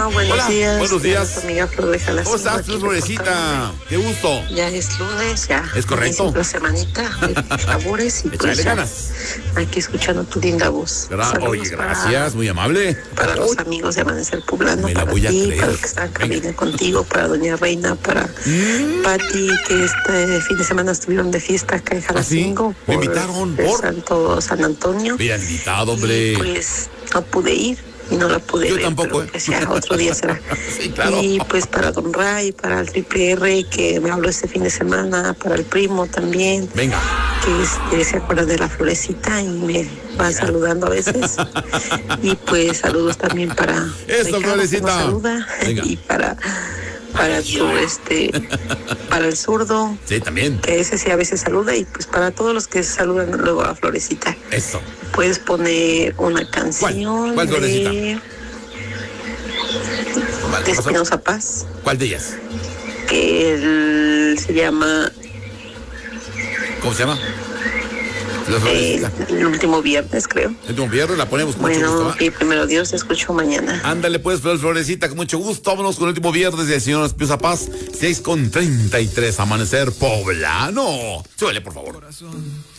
buenos Hola, días. buenos días. Amiga Flor de Jalacingo. ¿Cómo estás, Florecita? Qué gusto. Ya es lunes, ya. Es correcto. La semanita de favores y Échale pues ganas. aquí escuchando tu linda voz. Oye, gracias, muy amable. Para los amigos de Amanecer Poblano, Me la para voy a ti, creer. para el que está en cabina contigo, para Doña Reina, para Pati, que este fin de semana estuvieron de fiesta acá en Jalacingo. ¿Ah, sí? Me invitaron, por San Antonio. Bien invitado, hombre. Y pues no pude ir. Y no la pude Yo ver, tampoco, pero pues ya otro día será. Sí, claro. Y pues para Don Ray, para el Triple R, que me habló este fin de semana, para el primo también. Venga. Que se acuerda de la Florecita y me va saludando a veces. Y pues saludos también para Eso, Ricardo, Florecita. que nos saluda. Venga. Y para para el zurdo. Sí, también. Que ese sí a veces saluda. Y pues para todos los que saludan luego a Florecita. Eso. Puedes poner una canción. ¿Cuál Florecita? De Espinosa Paz. ¿Cuál de ellas? Que se llama ¿Cómo se llama? La Florecita. el último viernes, creo. El último viernes la ponemos con mucho Bueno, gusto, ¿va? y primero Dios, te escucho mañana. Ándale pues, Florecita, con mucho gusto. Vámonos con el último viernes del señor Espinosa Paz, 6:33, Amanecer Poblano. Súbele, por favor. Corazón.